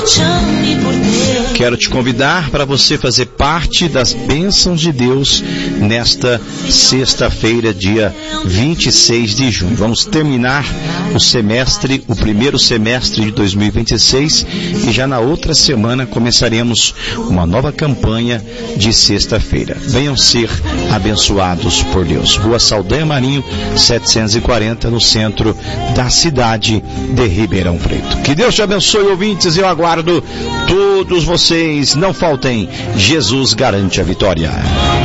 Quero te convidar para você fazer parte das bênçãos de Deus nesta sexta-feira, dia 26 de junho. Vamos terminar o primeiro semestre de 2026 e já na outra semana começaremos uma nova campanha de sexta-feira. Venham ser abençoados por Deus. Rua Saldanha Marinho, 740, no centro da cidade de Ribeirão Preto. Que Deus te abençoe, ouvintes, eu aguardo todos vocês. Não faltem, Jesus garante a vitória.